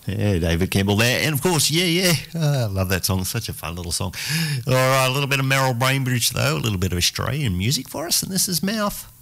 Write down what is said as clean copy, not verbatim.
Yeah, David Campbell there. And of course, I love that song. It's such a fun little song. All right, a little bit of Merrill Bainbridge, though, a little bit of Australian music for us, and this is Mouth.